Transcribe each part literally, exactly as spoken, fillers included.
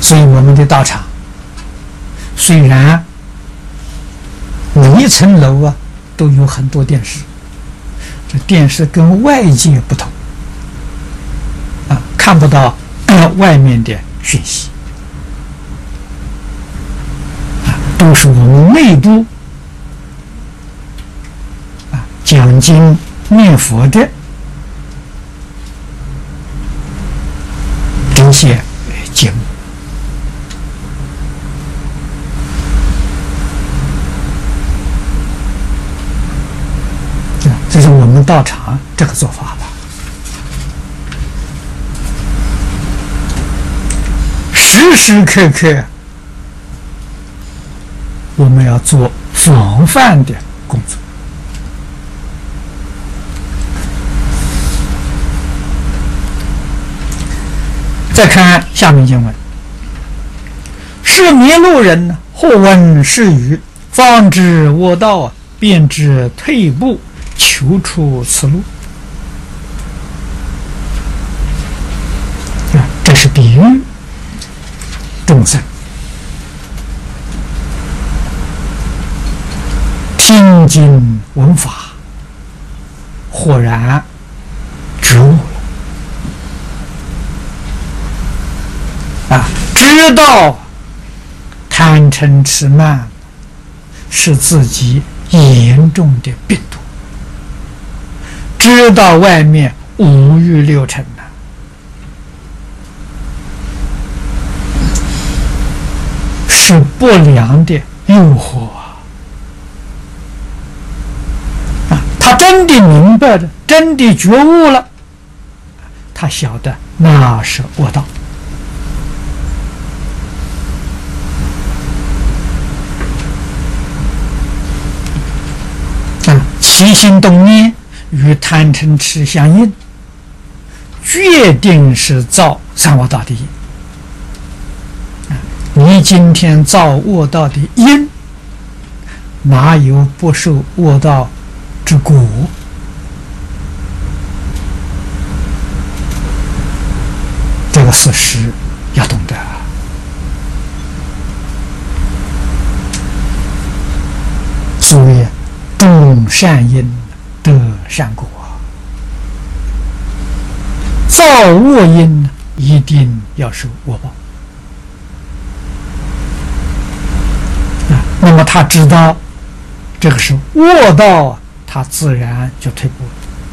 所以我们的道场虽然每一层楼啊都有很多电视，这电视跟外界不同啊，看不到、呃、外面的讯息啊，都是我们内部啊讲经念佛的这些节目。这是我们道场这个做法吧。时时刻刻我们要做防范的工作。再看下面经文：是迷路人呢，或闻是语，方知我道啊，便知退步，求出此路。啊，这是比喻众生听经闻法，豁然觉悟了啊，知道贪嗔痴慢是自己严重的病毒，知道外面五欲六尘呐、是不良的诱惑啊！他真的明白了，真的觉悟了，他晓得那是恶道。啊，起心动念与贪嗔痴相应，决定是造三恶道的因。你今天造恶道的因，哪有不受恶道之果？这个事实要懂得。所谓种善因得善果，造恶因一定要受恶报。那么他知道这个是恶道，他自然就退步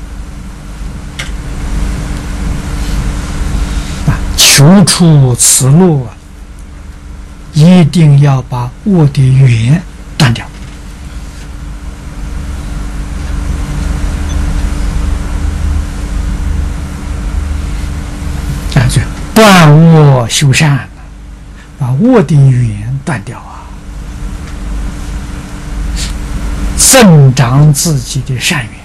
了。啊，求出此路啊，一定要把恶的缘断掉。啊，就断恶修善，把恶的缘断掉啊。增长自己的善缘，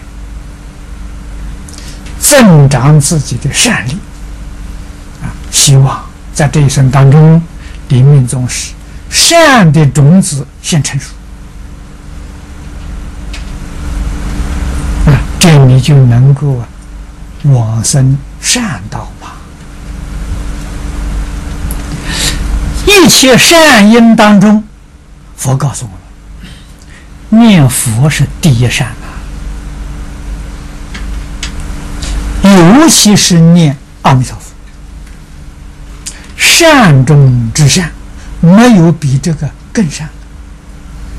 增长自己的善力啊！希望在这一生当中，临命终时，善的种子先成熟啊，这样你就能够啊往生善道嘛。一切善因当中，佛告诉我们，念佛是第一善啊，尤其是念阿弥陀佛，善中之善，没有比这个更善的。